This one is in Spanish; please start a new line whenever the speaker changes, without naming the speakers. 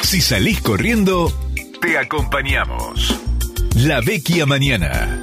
Si salís corriendo, te acompañamos. La Vecchia Mañana.